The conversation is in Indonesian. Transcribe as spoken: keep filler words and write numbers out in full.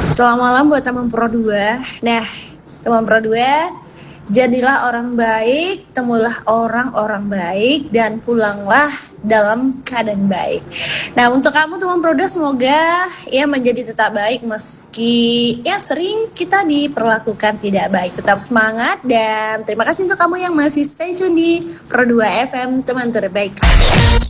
Selamat malam buat teman Pro dua. Nah, teman Pro dua, jadilah orang baik, temulah orang-orang baik, dan pulanglah dalam keadaan baik. Nah, untuk kamu teman Pro dua, semoga ya menjadi tetap baik meski ya sering kita diperlakukan tidak baik. Tetap semangat dan terima kasih untuk kamu yang masih stay tune di Pro dua F M, teman terbaik.